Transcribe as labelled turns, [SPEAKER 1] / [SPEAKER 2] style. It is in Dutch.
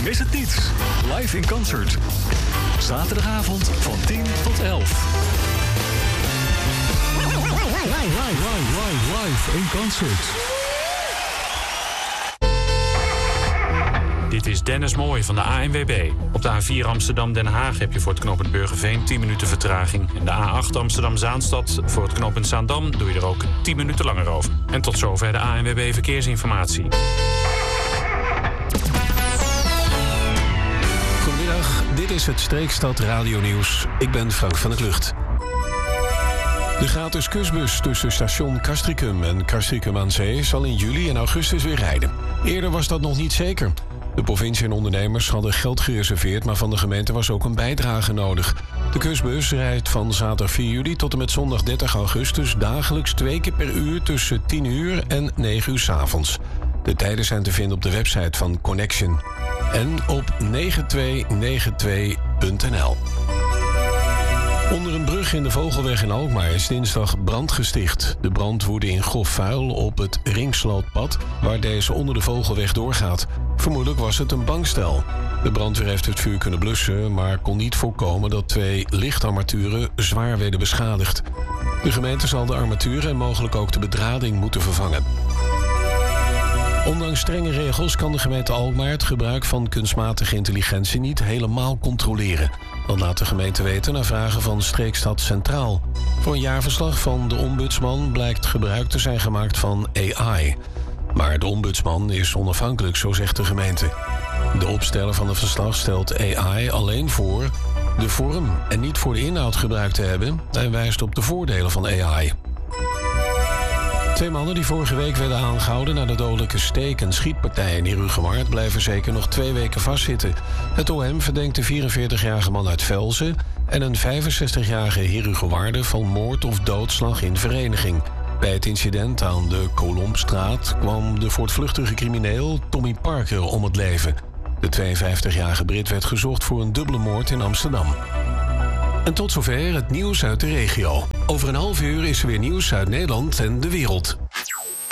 [SPEAKER 1] Mis het niet. Live in concert. Zaterdagavond van 10 tot 11. Live in concert.
[SPEAKER 2] Dit is Dennis Mooij van de ANWB. Op de A4 Amsterdam-Den Haag heb je voor het knooppunt Burgerveen 10 minuten vertraging. En de A8 Amsterdam-Zaanstad voor het knooppunt Zaandam doe je er ook 10 minuten langer over. En tot zover de ANWB Verkeersinformatie.
[SPEAKER 3] Goedemiddag, dit is het Streekstad Radio Nieuws. Ik ben Frank van der Klucht. De gratis kusbus tussen station Castricum en Castricum aan Zee zal in juli en augustus weer rijden. Eerder was dat nog niet zeker. De provincie en ondernemers hadden geld gereserveerd, maar van de gemeente was ook een bijdrage nodig. De kusbus rijdt van zaterdag 4 juli tot en met zondag 30 augustus dagelijks 2 keer per uur tussen 10 uur en 9 uur 's avonds. De tijden zijn te vinden op de website van Connection en op 9292.nl. Onder een brug in de Vogelweg in Alkmaar is dinsdag brand gesticht. De brand woedde in grof vuil op het Ringslootpad, waar deze onder de Vogelweg doorgaat. Vermoedelijk was het een bankstel. De brandweer heeft het vuur kunnen blussen, maar kon niet voorkomen dat 2 lichtarmaturen zwaar werden beschadigd. De gemeente zal de armaturen en mogelijk ook de bedrading moeten vervangen. Ondanks strenge regels kan de gemeente Alkmaar het gebruik van kunstmatige intelligentie niet helemaal controleren. Dat laat de gemeente weten na vragen van Streekstad Centraal. Voor een jaarverslag van de ombudsman blijkt gebruik te zijn gemaakt van AI. Maar de ombudsman is onafhankelijk, zo zegt de gemeente. De opsteller van het verslag stelt AI alleen voor de vorm en niet voor de inhoud gebruikt te hebben en wijst op de voordelen van AI. 2 mannen die vorige week werden aangehouden na de dodelijke steek- en schietpartij in Heerhugowaard blijven zeker nog 2 weken vastzitten. Het OM verdenkt de 44-jarige man uit Velzen en een 65-jarige Heerhugowaarder van moord of doodslag in vereniging. Bij het incident aan de Colombstraat kwam de voortvluchtige crimineel Tommy Parker om het leven. De 52-jarige Brit werd gezocht voor een dubbele moord in Amsterdam. En tot zover het nieuws uit de regio. Over een half uur is er weer nieuws uit Nederland en de wereld.